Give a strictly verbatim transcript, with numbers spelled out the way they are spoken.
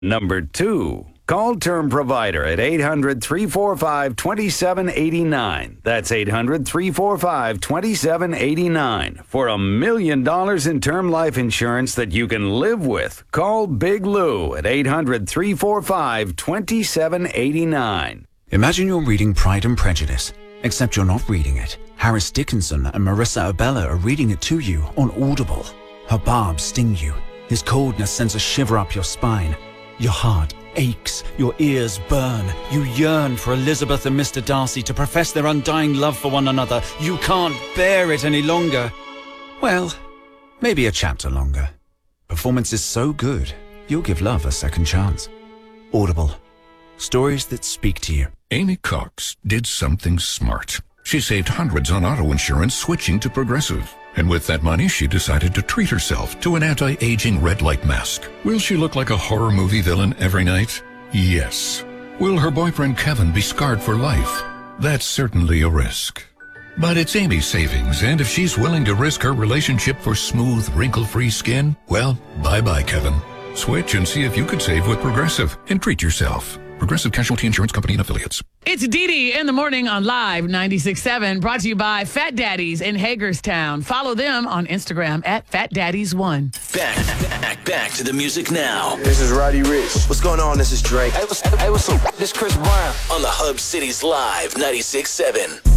Number two, call Term Provider at eight hundred, three four five, two seven eight nine. That's eight hundred, three four five, two seven eight nine. For a million dollars in term life insurance that you can live with, call Big Lou at eight hundred, three four five, two seven eight nine. Imagine you're reading Pride and Prejudice, except you're not reading it. Harris Dickinson and Marissa Abella are reading it to you on Audible. Her barbs sting you. His coldness sends a shiver up your spine. Your heart aches, your ears burn. You yearn for Elizabeth and Mister Darcy to profess their undying love for one another. You can't bear it any longer. Well, maybe a chapter longer. Performance is so good, you'll give love a second chance. Audible. Stories that speak to you. Amy Cox did something smart. She saved hundreds on auto insurance switching to Progressive. And with that money, she decided to treat herself to an anti-aging red light mask. Will she look like a horror movie villain every night? Yes. Will her boyfriend Kevin be scarred for life? That's certainly a risk. But it's Amy's savings, and if she's willing to risk her relationship for smooth, wrinkle-free skin, well, bye-bye, Kevin. Switch and see if you could save with Progressive and treat yourself. Progressive Casualty Insurance Company and Affiliates. It's Dee Dee in the morning on Live ninety-six point seven, brought to you by Fat Daddies in Hagerstown. Follow them on Instagram at Fat Daddies one. Back, back, back to the music now. This is Roddy Rich. What's going on? This is Drake. Hey, what's, hey, what's up? This Chris Brown. On the Hub City's Live ninety-six point seven.